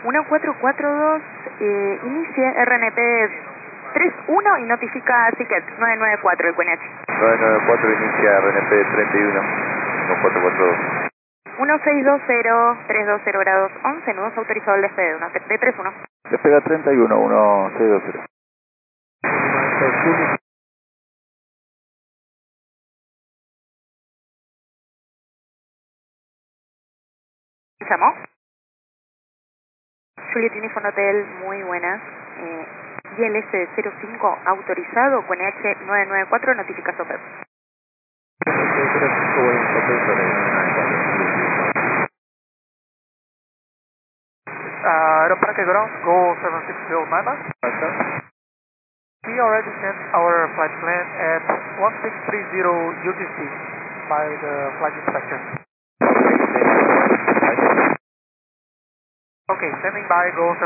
1442, inicie RNP 31 y notifica a Ticket 994 de QNH. 994 inicia RNP 31, 1442. 1620, 320 grados 11, nudos autorizados al despegue, de 31. Despega 31, 1620. ¿Llamó? Juliet Uniform Hotel, muy buenas. ILS 05 autorizado, QNH 994, notifica SOPEP. Aeroparque Ground, go 760 Nana. We already sent our flight plan at 1630 UTC by the flight inspector. Okay, standing by, go